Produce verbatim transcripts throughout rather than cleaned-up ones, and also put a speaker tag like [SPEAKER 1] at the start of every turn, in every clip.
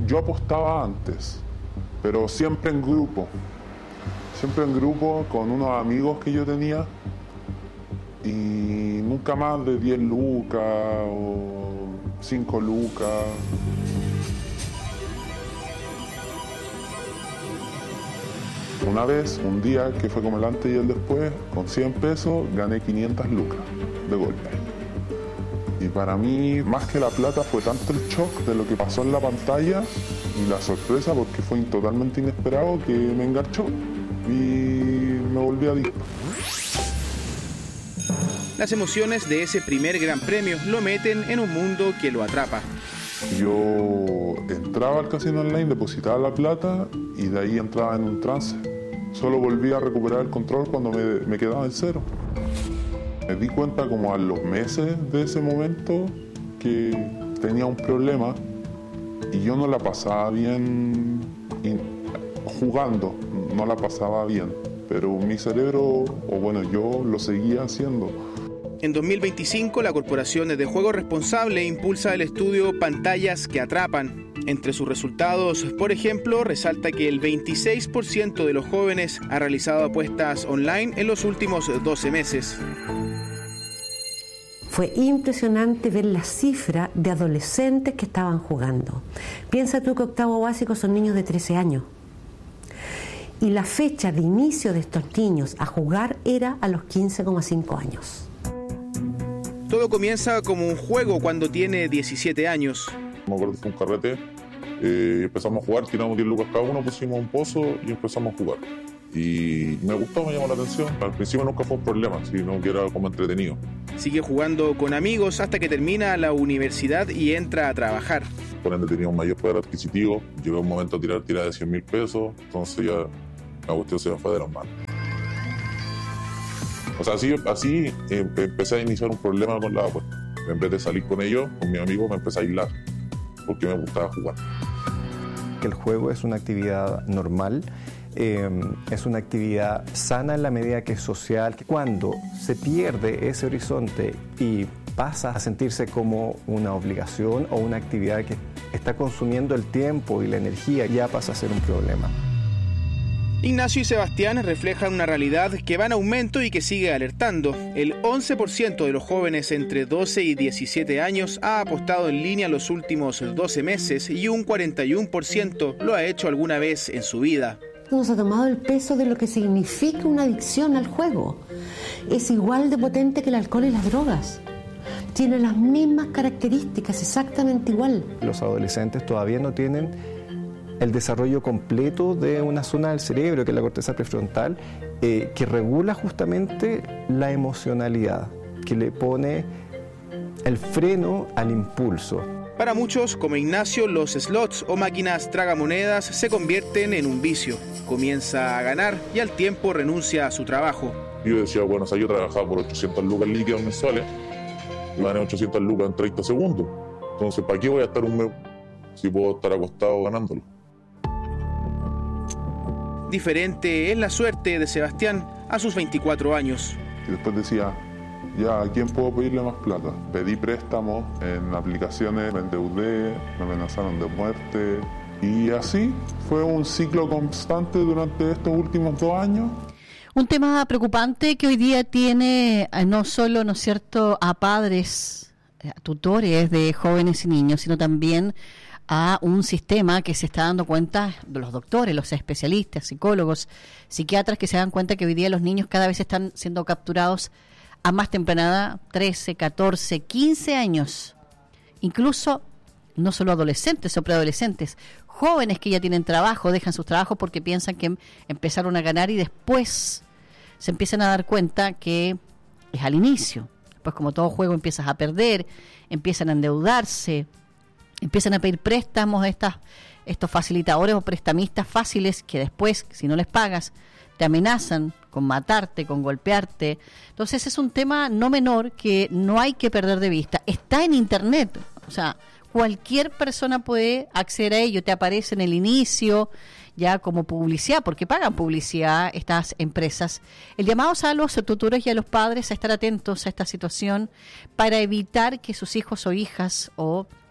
[SPEAKER 1] yo apostaba antes, pero siempre en grupo. Siempre en grupo con unos amigos que yo tenía y nunca más de diez lucas o cinco lucas. Una vez, un día que fue como el antes y el después, con cien pesos gané quinientas lucas de golpe. Y para mí, más que la plata, fue tanto el shock de lo que pasó en la pantalla y la sorpresa, porque fue totalmente inesperado, que me enganchó y me volví adicto.
[SPEAKER 2] Las emociones de ese primer gran premio lo meten en un mundo que lo atrapa.
[SPEAKER 1] Yo entraba al casino online, depositaba la plata y de ahí entraba en un trance. Solo volví a recuperar el control cuando me, me quedaba en cero. Me di cuenta como a los meses de ese momento que tenía un problema y yo no la pasaba bien jugando, no la pasaba bien, pero mi cerebro, o bueno, yo lo seguía haciendo.
[SPEAKER 2] En dos mil veinticinco, la Corporación de Juego Responsable impulsa el estudio Pantallas que Atrapan. Entre sus resultados, por ejemplo, resalta que el veintiséis por ciento de los jóvenes ha realizado apuestas online en los últimos doce meses.
[SPEAKER 3] Fue impresionante ver la cifra de adolescentes que estaban jugando. Piensa tú que octavo básico son niños de trece años. Y la fecha de inicio de estos niños a jugar era a los quince coma cinco años.
[SPEAKER 2] Todo comienza como un juego cuando tiene diecisiete años.
[SPEAKER 1] Me acuerdo que fue un carrete, eh, empezamos a jugar, tiramos diez lucas cada uno, pusimos un pozo y empezamos a jugar. Y me gustó, me llamó la atención. Al principio nunca fue un problema, sino que era como entretenido.
[SPEAKER 2] Sigue jugando con amigos hasta que termina la universidad y entra a trabajar.
[SPEAKER 1] Por ende tenía un mayor poder adquisitivo, llegué a un momento a tirar tiras de cien mil pesos, entonces ya la cuestión se me fue de las manos. O sea, así, así eh, empecé a iniciar un problema con la apuesta. En vez de salir con ellos, con mis amigos, me empecé a aislar, porque me gustaba jugar.
[SPEAKER 4] Que el juego es una actividad normal, eh, es una actividad sana en la medida que es social. Cuando se pierde ese horizonte y pasa a sentirse como una obligación o una actividad que está consumiendo el tiempo y la energía, ya pasa a ser un problema.
[SPEAKER 2] Ignacio y Sebastián reflejan una realidad que va en aumento y que sigue alertando. El once por ciento de los jóvenes entre doce y diecisiete años ha apostado en línea los últimos doce meses y un cuarenta y uno por ciento lo ha hecho alguna vez en su vida.
[SPEAKER 3] Nos ha tomado el peso de lo que significa una adicción al juego. Es igual de potente que el alcohol y las drogas. Tiene las mismas características, exactamente igual.
[SPEAKER 4] Los adolescentes todavía no tienen el desarrollo completo de una zona del cerebro, que es la corteza prefrontal, eh, que regula justamente la emocionalidad, que le pone el freno al impulso.
[SPEAKER 2] Para muchos, como Ignacio, los slots o máquinas tragamonedas se convierten en un vicio. Comienza a ganar y al tiempo renuncia a su trabajo.
[SPEAKER 1] Yo decía, bueno, o sea, yo trabajaba por ochocientas lucas líquidas mensuales, y gané ochocientas lucas en treinta segundos. Entonces, ¿para qué voy a estar un mes si puedo estar acostado ganándolo?
[SPEAKER 2] Diferente es la suerte de Sebastián a sus veinticuatro años.
[SPEAKER 1] Y después decía, ya, ¿a quién puedo pedirle más plata? Pedí préstamos en aplicaciones, me endeudé, me amenazaron de muerte. Y así fue un ciclo constante durante estos últimos dos años.
[SPEAKER 5] Un tema preocupante que hoy día tiene no solo, ¿no es cierto?, a padres, a tutores de jóvenes y niños, sino también a un sistema que se está dando cuenta de los doctores, los especialistas, psicólogos, psiquiatras, que se dan cuenta que hoy día los niños cada vez están siendo capturados a más temprana edad, trece, catorce, quince años, incluso no solo adolescentes o preadolescentes, jóvenes que ya tienen trabajo, dejan sus trabajos porque piensan que empezaron a ganar y después se empiezan a dar cuenta que es al inicio. Pues como todo juego empiezas a perder, empiezan a endeudarse, empiezan a pedir préstamos a estas, estos facilitadores o prestamistas fáciles que después, si no les pagas, te amenazan con matarte, con golpearte. Entonces es un tema no menor que no hay que perder de vista. Está en internet, o sea, cualquier persona puede acceder a ello, te aparece en el inicio ya como publicidad, porque pagan publicidad estas empresas. El llamado es a los tutores y a los padres a estar atentos a esta situación para evitar que sus hijos o hijas o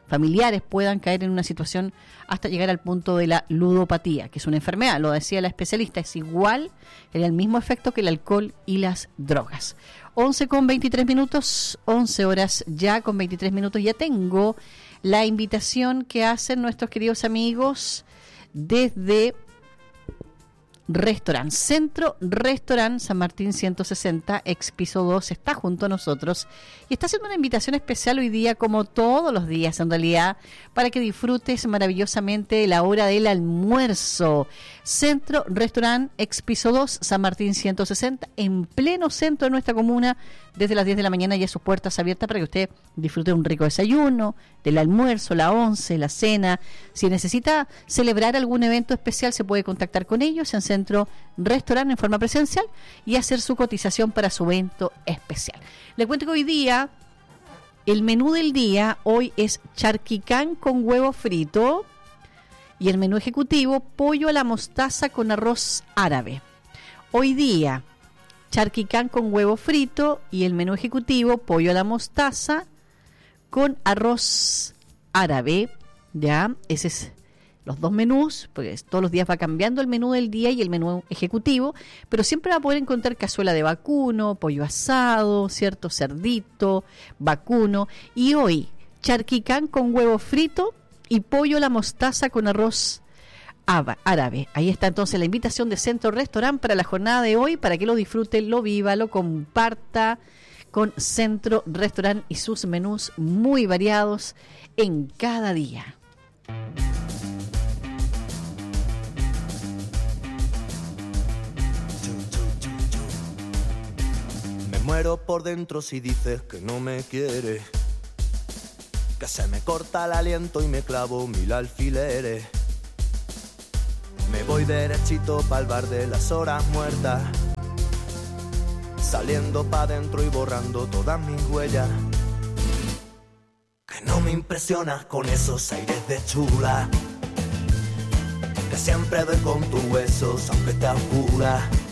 [SPEAKER 5] familiares puedan caer en una situación hasta llegar al punto de la ludopatía, que es una enfermedad, lo decía la especialista, es igual, tiene el mismo efecto que el alcohol y las drogas. once con veintitrés minutos, once horas ya con veintitrés minutos, ya tengo la invitación que hacen nuestros queridos amigos desde Restaurant Centro Restaurant San Martín ciento sesenta, ex piso dos, está junto a nosotros y está haciendo una invitación especial hoy día, como todos los días en realidad, para que disfrutes maravillosamente la hora del almuerzo. Centro Restaurant, ex piso dos, San Martín ciento sesenta, en pleno centro de nuestra comuna, desde las diez de la mañana ya sus puertas abiertas para que usted disfrute de un rico desayuno, del almuerzo, la once, la cena. Si necesita celebrar algún evento especial, se puede contactar con ellos en Centro Restaurant en forma presencial y hacer su cotización para su evento especial. Le cuento que hoy día, el menú del día, hoy es charquicán con huevo frito y el menú ejecutivo, pollo a la mostaza con arroz árabe. Hoy día, charquicán con huevo frito y el menú ejecutivo, pollo a la mostaza con arroz árabe. Ya, ese es los dos menús, porque todos los días va cambiando el menú del día y el menú ejecutivo, pero siempre va a poder encontrar cazuela de vacuno, pollo asado, cierto, cerdito, vacuno, y hoy charquicán con huevo frito y pollo a la mostaza con arroz árabe. Ahí está entonces la invitación de Centro Restaurant para la jornada de hoy, para que lo disfrute, lo viva, lo comparta con Centro Restaurant y sus menús muy variados en cada día.
[SPEAKER 6] Me muero por dentro si dices que no me quieres, que se me corta el aliento y me clavo mil alfileres. Me voy derechito pa'l bar de las horas muertas, saliendo pa' dentro y borrando todas mis huellas. Que no me impresionas con esos aires de chula, que siempre doy con tus huesos aunque te oscuras.